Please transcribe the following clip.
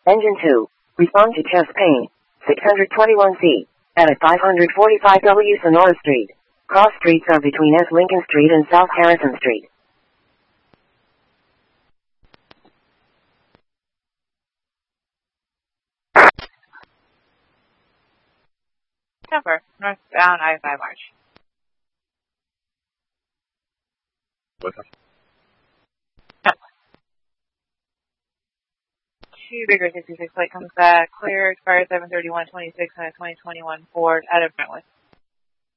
Engine 2. Respond to chest pain. 621C. At 545W Sonora Street. Cross streets are between S. Lincoln Street and South Harrison Street. Jumper, northbound I-5 March. What's up? 2 Bigger 66 plate comes back, clear, expired 7/31/26 on a 2021 Ford out of Brentwood.